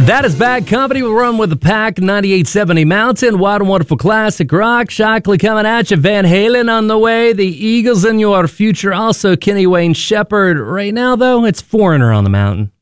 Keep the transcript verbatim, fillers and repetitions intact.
That is Bad Company. We'll run with the pack. ninety-eight seventy Mountain. Wild and Wonderful Classic Rock. Shockley coming at you. Van Halen on the way. The Eagles in your future. Also, Kenny Wayne Shepherd. Right now, though, it's Foreigner on the Mountain.